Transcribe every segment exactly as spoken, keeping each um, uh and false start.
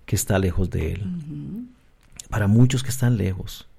que está lejos de Él. Uh-huh. Para muchos que están lejos.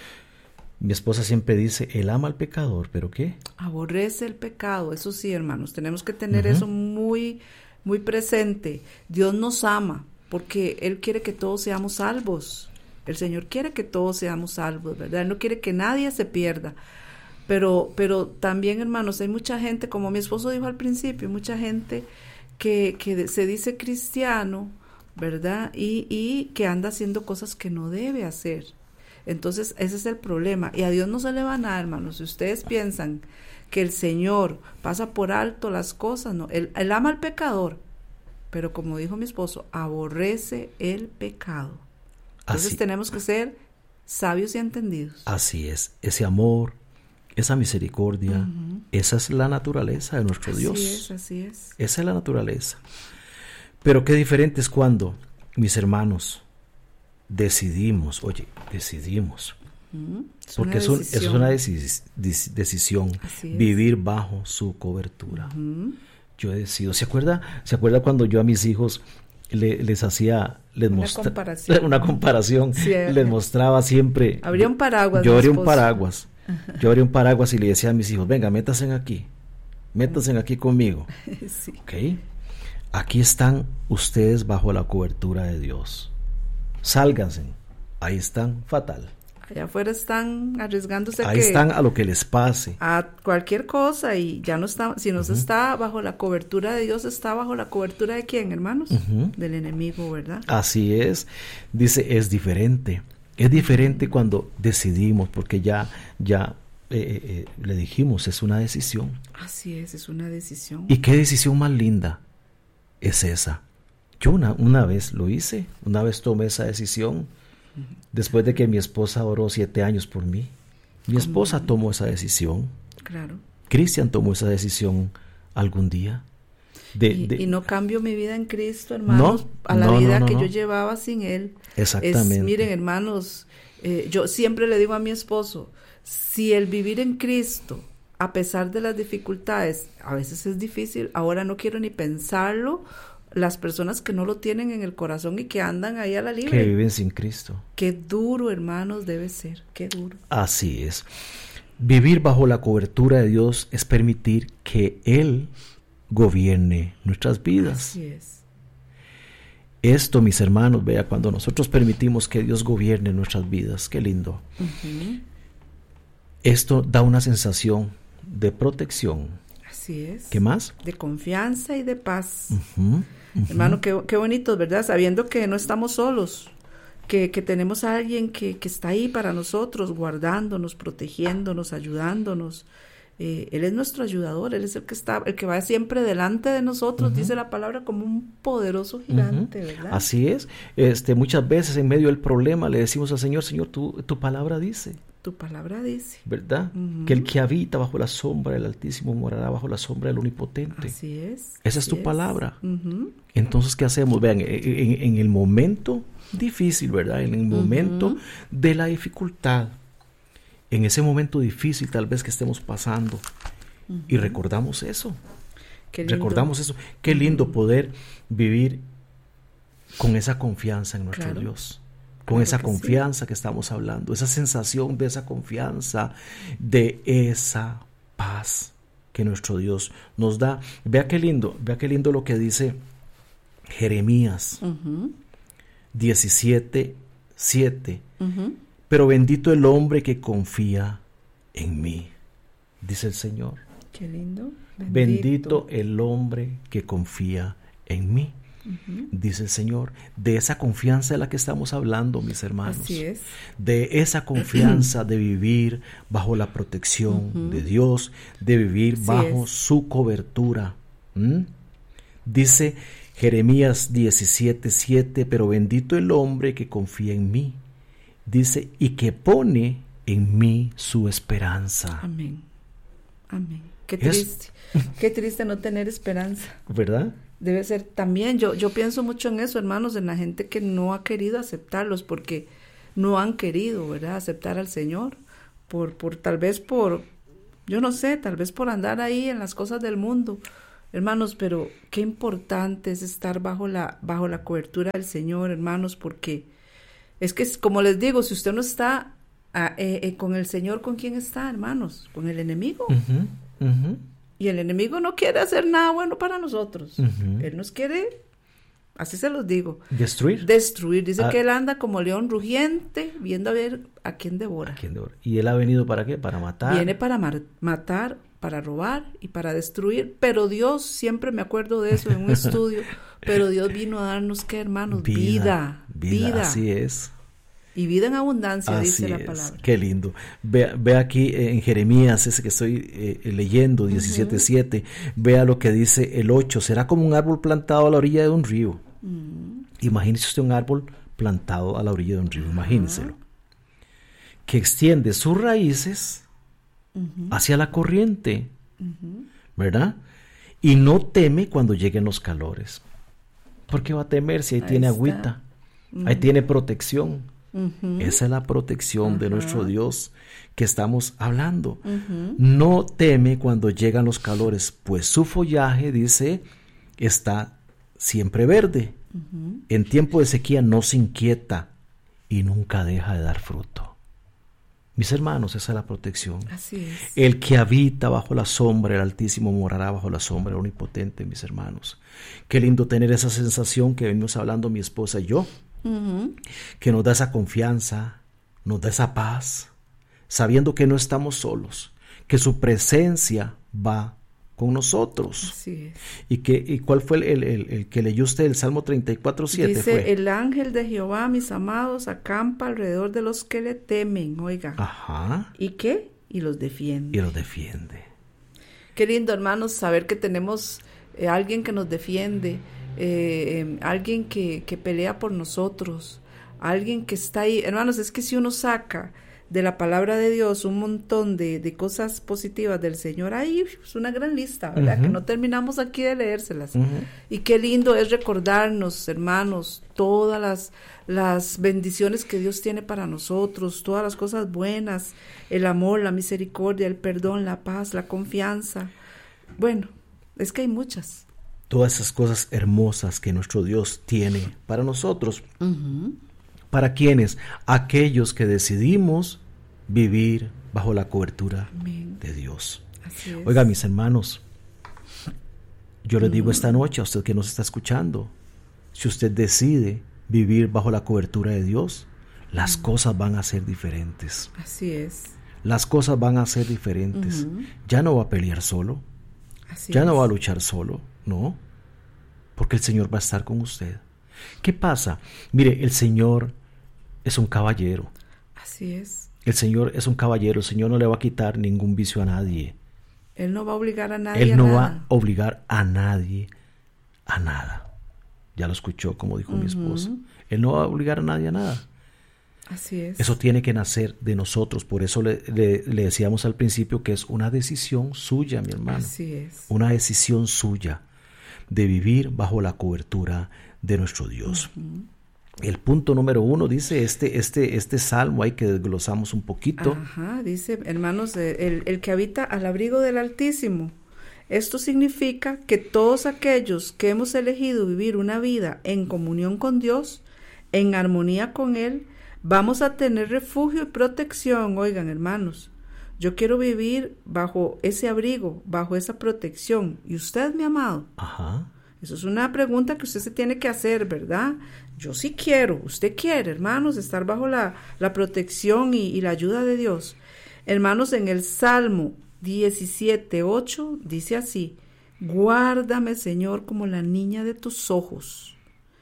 Mi esposa siempre dice, Él ama al pecador, ¿pero qué? Aborrece el pecado, eso sí, hermanos, tenemos que tener uh-huh. eso muy, muy presente. Dios nos ama porque Él quiere que todos seamos salvos. El Señor quiere que todos seamos salvos, ¿verdad? Él no quiere que nadie se pierda. Pero, pero también, hermanos, hay mucha gente, como mi esposo dijo al principio, mucha gente que, que se dice cristiano, ¿verdad? Y, y que anda haciendo cosas que no debe hacer. Entonces, ese es el problema. Y a Dios no se le va nada, hermanos. Si ustedes piensan que el Señor pasa por alto las cosas, no. Él, él ama al pecador, pero como dijo mi esposo, aborrece el pecado. Entonces así, tenemos que ser sabios y entendidos. Así es. Ese amor, esa misericordia, uh-huh. esa es la naturaleza de nuestro así Dios. Así es, así es. Esa es la naturaleza. Pero qué diferente es cuando, mis hermanos, decidimos, oye, decidimos, uh-huh. es porque es, un, es una decis, decis, decisión, vivir bajo su cobertura. Uh-huh. Yo he decidido, ¿se acuerda? ¿Se acuerda cuando yo a mis hijos le, les hacía, les una, mostra, comparación. una comparación, sí, les mostraba siempre, abría un paraguas, yo abría un paraguas, uh-huh. yo abría un paraguas y le decía a mis hijos, venga, métanse aquí, métanse uh-huh. aquí conmigo, sí. ¿ok? Aquí están ustedes bajo la cobertura de Dios. Sálganse, ahí están fatal. Allá afuera están arriesgándose ahí que están a lo que les pase. A cualquier cosa y ya no está, si no se uh-huh. está bajo la cobertura de Dios, está bajo la cobertura de ¿quién, hermanos? Uh-huh. Del enemigo, ¿verdad? Así es. Dice, es diferente. Es diferente uh-huh. cuando decidimos, porque ya, ya eh, eh, le dijimos, es una decisión. Así es, es una decisión. ¿Y qué decisión más linda es esa? Yo una, una vez lo hice, una vez tomé esa decisión, uh-huh. después de que mi esposa oró siete años por mí. Mi esposa uh-huh. tomó esa decisión. Claro. Cristian tomó esa decisión algún día. De, y, de, y no cambio mi vida en Cristo, hermanos, no, a la no, vida no, no, que no. yo llevaba sin Él. Exactamente. Es, miren, hermanos, eh, yo siempre le digo a mi esposo, si el vivir en Cristo, a pesar de las dificultades, a veces es difícil, ahora no quiero ni pensarlo, las personas que no lo tienen en el corazón y que andan ahí a la libre. Que viven sin Cristo. Qué duro, hermanos, debe ser, qué duro. Así es. Vivir bajo la cobertura de Dios es permitir que Él gobierne nuestras vidas. Así es. Esto, mis hermanos, vea, cuando nosotros permitimos que Dios gobierne nuestras vidas, qué lindo. Uh-huh. Esto da una sensación de protección. Así es. ¿Qué más? De confianza y de paz. Uh-huh. Uh-huh. Hermano, qué, qué bonito, ¿verdad? Sabiendo que no estamos solos, que, que tenemos a alguien que, que está ahí para nosotros, guardándonos, protegiéndonos, ayudándonos. Eh, él es nuestro ayudador, Él es el que está, el que va siempre delante de nosotros, uh-huh. dice la palabra, como un poderoso gigante, uh-huh. ¿verdad? Así es. Este, muchas veces en medio del problema le decimos al Señor, Señor, tu, tu palabra dice. Tu palabra dice. ¿Verdad? Uh-huh. Que el que habita bajo la sombra del Altísimo morará bajo la sombra del Omnipotente. Así es. Esa es así tu es. palabra. Uh-huh. Entonces, ¿qué hacemos? Vean, en, en el momento difícil, ¿verdad? En el momento uh-huh. de la dificultad, en ese momento difícil tal vez que estemos pasando, uh-huh. y recordamos eso. Qué lindo. Recordamos eso. Qué lindo uh-huh. poder vivir con esa confianza en nuestro claro. Dios. Con claro esa que confianza sí. que estamos hablando, esa sensación de esa confianza, de esa paz que nuestro Dios nos da. Vea qué lindo, vea qué lindo lo que dice Jeremías uh-huh. diecisiete, siete. Uh-huh. Pero bendito el hombre que confía en mí, dice el Señor. Qué lindo. Bendito, bendito el hombre que confía en mí. Uh-huh. Dice el Señor, de esa confianza de la que estamos hablando, mis hermanos. Así es. De esa confianza de vivir bajo la protección uh-huh. de Dios, de vivir Así bajo es. su cobertura. ¿Mm? Dice Jeremías diecisiete, siete, pero bendito el hombre que confía en mí. Dice, y que pone en mí su esperanza. Amén. Amén. Qué triste. Es... Qué triste no tener esperanza. ¿Verdad? Debe ser también, yo, yo pienso mucho en eso, hermanos, en la gente que no ha querido aceptarlos, porque no han querido, ¿verdad?, aceptar al Señor, por, por tal vez por, yo no sé, tal vez por andar ahí en las cosas del mundo, Hermanos, pero qué importante es estar bajo la, bajo la cobertura del Señor, hermanos, porque es que, como les digo, si usted no está ah, eh, eh, con el Señor, ¿con quién está, hermanos? Con el enemigo. Uh-huh, uh-huh. Y el enemigo no quiere hacer nada bueno para nosotros. Uh-huh. Él nos quiere, así se los digo, destruir. Destruir. Dice ah. que él anda como león rugiente, viendo a ver a quién devora. ¿A quién devora? ¿Y él ha venido para qué? Para matar. Viene para mar- matar, para robar y para destruir. Pero Dios, siempre me acuerdo de eso en un estudio, pero Dios vino a darnos, ¿qué, hermanos? Vida. Vida. Vida. Así es. Y vida en abundancia, Así dice la es. palabra. Qué lindo. Ve, ve aquí eh, en Jeremías, ese que estoy eh, leyendo, diecisiete siete, uh-huh. Vea lo que dice el ocho. Será como un árbol plantado a la orilla de un río. Uh-huh. Imagínese usted un árbol plantado a la orilla de un río, imagínenselo. Uh-huh. Que extiende sus raíces uh-huh. hacia la corriente, uh-huh. ¿verdad? Y no teme cuando lleguen los calores. ¿Por qué va a temer si ahí, ahí tiene está. agüita? Uh-huh. Ahí tiene protección. Uh-huh. Esa es la protección uh-huh. de nuestro Dios que estamos hablando. Uh-huh. No teme cuando llegan los calores, pues su follaje, dice, está siempre verde. Uh-huh. En tiempo de sequía no se inquieta y nunca deja de dar fruto. Mis hermanos, esa es la protección. Así es. El que habita bajo la sombra del Altísimo morará bajo la sombra del Omnipotente, mis hermanos. Qué lindo tener esa sensación que venimos hablando mi esposa y yo. Uh-huh. Que nos da esa confianza, nos da esa paz, sabiendo que no estamos solos, que su presencia va con nosotros. Así es. ¿Y, que, y cuál fue el, el, el, el que leyó usted, el Salmo treinta y cuatro siete? Dice, fue? el ángel de Jehová, mis amados, acampa alrededor de los que le temen, oiga. Ajá. ¿Y qué? Y los defiende. Y los defiende. Qué lindo, hermanos, saber que tenemos eh, alguien que nos defiende. Eh, alguien que, que pelea por nosotros, alguien que está ahí. Hermanos, es que si uno saca de la palabra de Dios un montón de, de cosas positivas del Señor, ahí es una gran lista, ¿verdad? Uh-huh. Que no terminamos aquí de leérselas. Uh-huh. Y qué lindo es recordarnos, hermanos, todas las, las bendiciones que Dios tiene para nosotros, todas las cosas buenas, el amor, la misericordia, el perdón, la paz, la confianza. Bueno, es que hay muchas. Todas esas cosas hermosas que nuestro Dios tiene para nosotros. Uh-huh. ¿Para quiénes? Aquellos que decidimos vivir bajo la cobertura Amén. De Dios. Así es. Oiga, mis hermanos, yo les uh-huh. digo esta noche a usted que nos está escuchando, si usted decide vivir bajo la cobertura de Dios, las uh-huh. cosas van a ser diferentes. Así es. Las cosas van a ser diferentes. Uh-huh. Ya no va a pelear solo. Así ya es. no va a luchar solo. No, porque el Señor va a estar con usted. ¿Qué pasa? Mire, el Señor es un caballero. Así es. El Señor es un caballero. El Señor no le va a quitar ningún vicio a nadie. Él no va a obligar a nadie Él a no nada. va a obligar a nadie a nada. Ya lo escuchó, como dijo uh-huh. mi esposa. Él no va a obligar a nadie a nada. Así es. Eso tiene que nacer de nosotros. Por eso le, le, le decíamos al principio que es una decisión suya, mi hermano. Así es. Una decisión suya de vivir bajo la cobertura de nuestro Dios. Uh-huh. El punto número uno dice este, este, este salmo, hay que desglosamos un poquito. Ajá, dice, hermanos, el, el que habita al abrigo del Altísimo. Esto significa que todos aquellos que hemos elegido vivir una vida en comunión con Dios, en armonía con Él, vamos a tener refugio y protección. Oigan, hermanos, yo quiero vivir bajo ese abrigo, bajo esa protección. ¿Y usted, mi amado? Ajá. Eso es una pregunta que usted se tiene que hacer, ¿verdad? Yo sí quiero, usted quiere, hermanos, estar bajo la, la protección y, y la ayuda de Dios. Hermanos, en el Salmo diecisiete ocho dice así: guárdame, Señor, como la niña de tus ojos.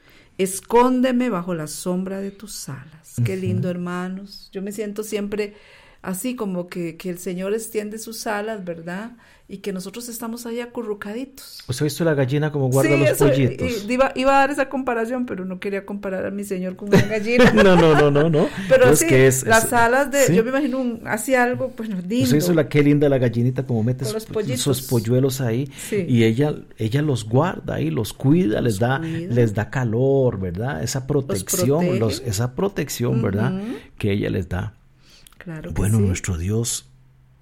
Escóndeme bajo la sombra de tus alas. Uh-huh. Qué lindo, hermanos. Yo me siento siempre así como que, que el Señor extiende sus alas, ¿verdad? Y que nosotros estamos ahí acurrucaditos. ¿Usted ha visto la gallina como guarda sí, los eso, pollitos? Iba, iba a dar esa comparación, pero no quería comparar a mi Señor con una gallina. no, no, no, no, no. Pero no, sí, es que es, las es, alas de, ¿sí? Yo me imagino un, así algo, bueno, lindo. Usted hizo la qué linda la gallinita, como mete sus, sus polluelos ahí, sí. y ella, ella los guarda ahí, los cuida, los les da, cuida. les da calor, ¿verdad? Esa protección, los los, esa protección, uh-huh. ¿verdad? Que ella les da. Claro que bueno, sí. nuestro Dios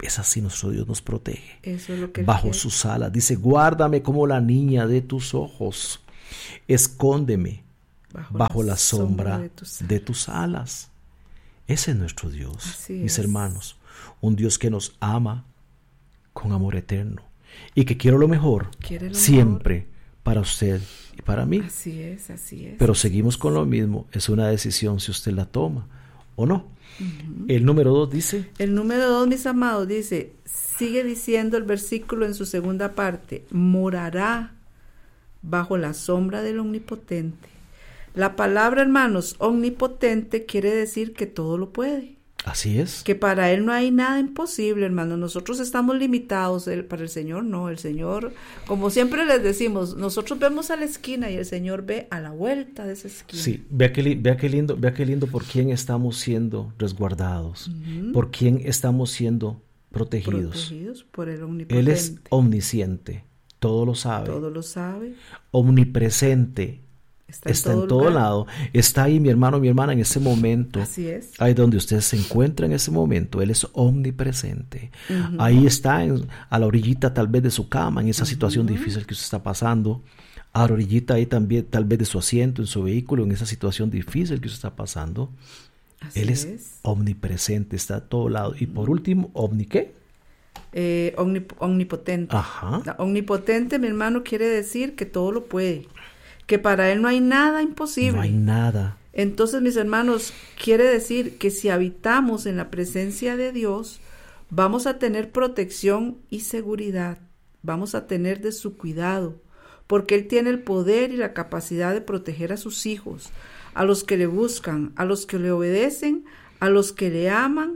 Es así, nuestro Dios nos protege. Eso es lo que bajo quiere. sus alas. Dice, guárdame como la niña de tus ojos. Escóndeme bajo, bajo la, la sombra, sombra de, tus de tus alas. Ese es nuestro Dios, así mis es. hermanos. Un Dios que nos ama con amor eterno y que quiere lo mejor quiere lo siempre mejor. Para usted y para mí. Así es, así es. Pero seguimos con lo mismo. Es una decisión si usted la toma o no. Uh-huh. El número dos dice. El número dos, mis amados, dice, sigue diciendo el versículo en su segunda parte, morará bajo la sombra del Omnipotente. La palabra, hermanos, omnipotente quiere decir que todo lo puede. Así es. Que para Él no hay nada imposible, hermanos. Nosotros estamos limitados, el, para el Señor no. El Señor, como siempre les decimos, nosotros vemos a la esquina y el Señor ve a la vuelta de esa esquina. Sí, vea qué, vea qué lindo, vea qué lindo por quién estamos siendo resguardados, uh-huh. por quién estamos siendo protegidos. Protegidos por el Omnipotente. Él es omnisciente, todo lo sabe. Todo lo sabe. Omnipresente. Está en, está todo, en todo lado. Está ahí mi hermano, mi hermana en ese momento. Así es. Ahí donde usted se encuentra en ese momento. Él es omnipresente. Uh-huh. Ahí está en, a la orillita tal vez de su cama, en esa uh-huh. situación difícil que usted está pasando. A la orillita ahí también tal vez de su asiento, en su vehículo, en esa situación difícil que usted está pasando. Así Él es, es omnipresente, está a todo lado. Y por último, ¿omni qué? Eh, omnip- omnipotente. Ajá. Omnipotente, mi hermano, quiere decir que todo lo puede. Que para Él no hay nada imposible. No hay nada. Entonces, mis hermanos, quiere decir que si habitamos en la presencia de Dios, vamos a tener protección y seguridad. Vamos a tener de su cuidado, porque Él tiene el poder y la capacidad de proteger a sus hijos, a los que le buscan, a los que le obedecen, a los que le aman,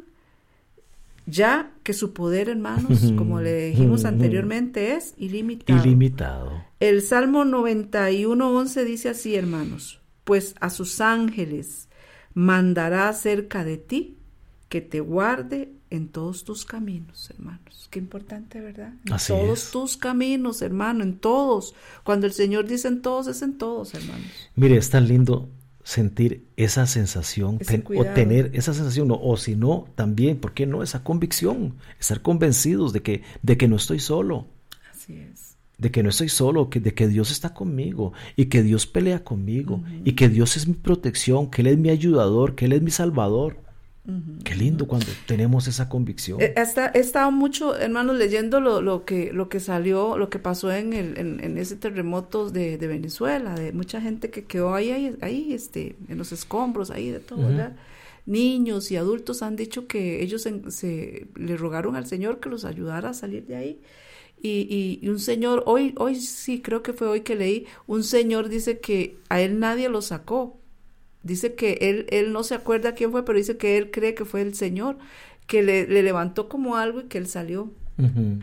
ya que su poder, hermanos, como le dijimos anteriormente, es ilimitado. Ilimitado. El Salmo noventa y uno, once dice así, hermanos, pues a sus ángeles mandará cerca de ti que te guarde en todos tus caminos, hermanos. Qué importante, ¿verdad? En así todos es. tus caminos, hermano, en todos. Cuando el Señor dice en todos, es en todos, hermanos. Mire, es tan lindo sentir esa sensación Ese ten, o tener esa sensación, no, o si no, también, ¿por qué no? Esa convicción, estar convencidos de que, de que no estoy solo. Así es. De que no estoy solo, que, de que Dios está conmigo y que Dios pelea conmigo Uh-huh. y que Dios es mi protección, que Él es mi ayudador, que Él es mi salvador. Uh-huh. Qué lindo cuando tenemos esa convicción. He, he estado mucho, hermanos, leyendo lo, lo que lo que salió, lo que pasó en el en, en ese terremoto de, de Venezuela, de mucha gente que quedó ahí, ahí, ahí este, en los escombros, ahí de todo, uh-huh. ¿verdad? Niños y adultos han dicho que ellos se, se le rogaron al Señor que los ayudara a salir de ahí. Y, y, y un señor, hoy, hoy sí, creo que fue hoy que leí, un señor dice que a él nadie lo sacó. Dice que él, él no se acuerda quién fue, pero dice que él cree que fue el Señor, que le, le levantó como algo y que él salió. Uh-huh.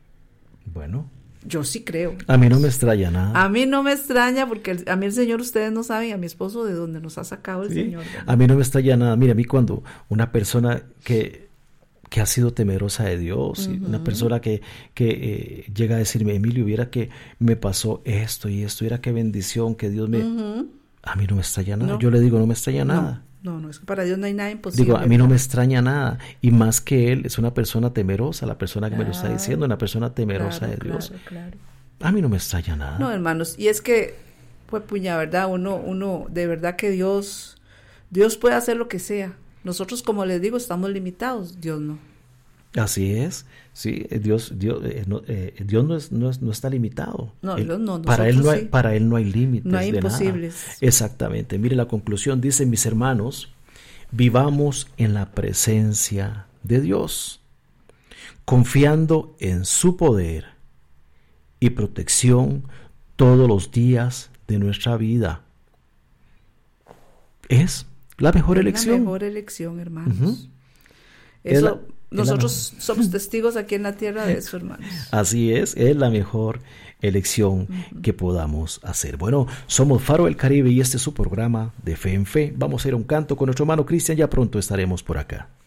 Bueno. Yo sí creo. A mí no me extraña nada. A mí no me extraña porque el, a mí el Señor, ustedes no saben, a mi esposo de dónde nos ha sacado el ¿Sí? Señor. ¿verdad? A mí no me extraña nada. Mira, a mí cuando una persona que, que ha sido temerosa de Dios, uh-huh. y una persona que, que eh, llega a decirme, Emilio, viera que me pasó esto y esto, viera qué bendición, que Dios me... Uh-huh. A mí no me extraña nada. No. Yo le digo, no me extraña no, nada. No, no, es que para Dios no hay nada imposible. Digo, a mí no me extraña nada. Y más que Él, es una persona temerosa, la persona que claro. me lo está diciendo, una persona temerosa claro, de Dios. Claro, claro. A mí no me extraña nada. No, hermanos, y es que, pues puña, ¿verdad? Uno, uno, de verdad que Dios, Dios puede hacer lo que sea. Nosotros, como les digo, estamos limitados, Dios no. Así es, sí, Dios, Dios, eh, no, eh, Dios no, es, no, es, no está limitado. No, él, Dios no. Para él no, hay, sí. para él no hay límites. No hay de imposibles. Nada. Exactamente. Mire la conclusión, dice, mis hermanos, vivamos en la presencia de Dios, confiando en su poder y protección todos los días de nuestra vida. Es la mejor es elección. La mejor elección, hermanos. Uh-huh. Eso... La, Nosotros la... somos testigos aquí en la tierra de eso, hermanos. Así es, es la mejor elección uh-huh. que podamos hacer. Bueno, somos Faro del Caribe y este es su programa de Fe en Fe. Vamos a ir a un canto con nuestro hermano Cristian, ya pronto estaremos por acá.